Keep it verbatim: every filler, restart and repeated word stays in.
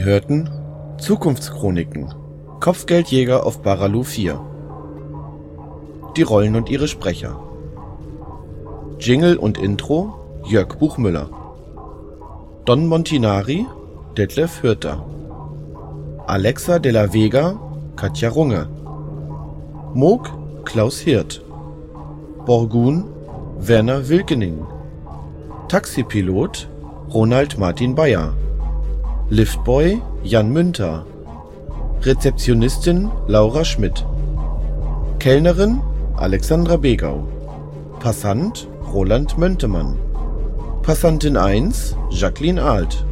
Hörten Zukunftschroniken. Kopfgeldjäger auf Baraloo vier. Die Rollen und ihre Sprecher: Jingle und Intro Jörg Buchmüller. Don Montinari Detlef Hürter. Alexa de la Vega Katja Runge. Moog Klaus Hirt. Borgun Werner Wilkening. Taxipilot Ronald Martin Bayer. Liftboy Jan Münter. Rezeptionistin Laura Schmidt. Kellnerin Alexandra Begau. Passant Roland Möntemann. Passantin eins Jacqueline Alt